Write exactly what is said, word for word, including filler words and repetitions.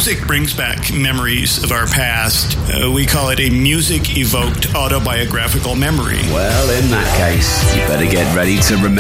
music brings back memories of our past. Uh, we call it a music-evoked autobiographical memory. Well, in that case, you better get ready to remember